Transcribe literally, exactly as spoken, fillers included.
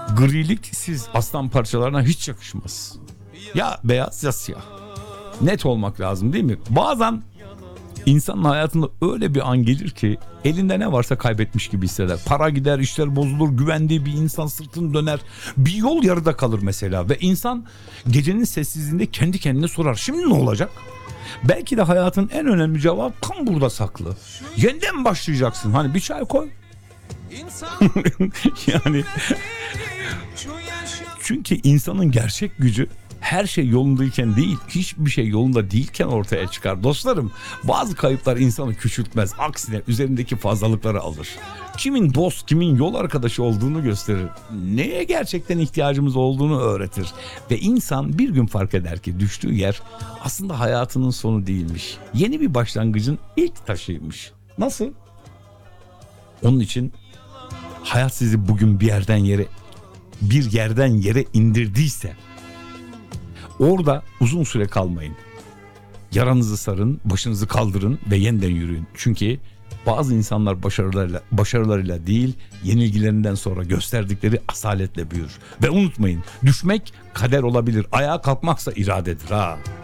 Grilik siz aslan parçalarına hiç yakışmaz. Ya beyaz ya siyah. Net olmak lazım değil mi? Bazen insanın hayatında öyle bir an gelir ki elinde ne varsa kaybetmiş gibi hisseder. Para gider, işler bozulur, güvendiği bir insan sırtını döner. Bir yol yarıda kalır mesela ve insan gecenin sessizliğinde kendi kendine sorar. Şimdi ne olacak? Belki de hayatın en önemli cevabı tam burada saklı. Yeniden başlayacaksın. Hani bir çay koy. Yani çünkü insanın gerçek gücü her şey yolundayken değil, hiçbir şey yolunda değilken ortaya çıkar. Dostlarım, bazı kayıplar insanı küçültmez. Aksine üzerindeki fazlalıkları alır. Kimin dost, kimin yol arkadaşı olduğunu gösterir. Neye gerçekten ihtiyacımız olduğunu öğretir. Ve insan bir gün fark eder ki düştüğü yer aslında hayatının sonu değilmiş. Yeni bir başlangıcın ilk taşıymış. Nasıl? Onun için hayat sizi bugün bir yerden yere bir yerden yere indirdiyse orada uzun süre kalmayın. Yaranızı sarın, başınızı kaldırın ve yeniden yürüyün. Çünkü bazı insanlar başarılarıyla, başarılarıyla değil, yenilgilerinden sonra gösterdikleri asaletle büyür. Ve unutmayın, düşmek kader olabilir, ayağa kalkmaksa iradedir ha.